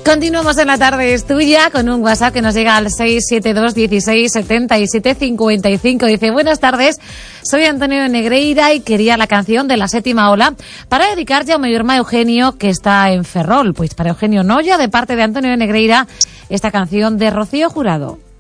Continuamos en La Tarde es Tuya con un WhatsApp que nos llega al 672 16 77 55. Dice: buenas tardes, soy Antonio Negreira y quería la canción de La Séptima Ola para dedicarle a mi hermano Eugenio, que está en Ferrol. Pues para Eugenio Noya, de parte de Antonio Negreira, esta canción de Rocío Jurado.